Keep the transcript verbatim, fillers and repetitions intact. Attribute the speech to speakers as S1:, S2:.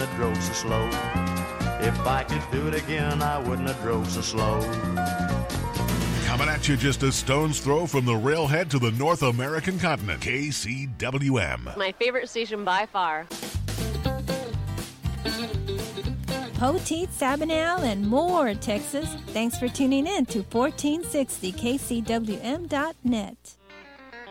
S1: have drove so slow. If I could do it again, I wouldn't have drove so slow.
S2: Coming at you just a stone's throw from the railhead to the North American continent. K C W M.
S3: My favorite station by far.
S4: Poteet, Sabinal, and more, Texas. Thanks for tuning in to fourteen sixty K C W M dot net.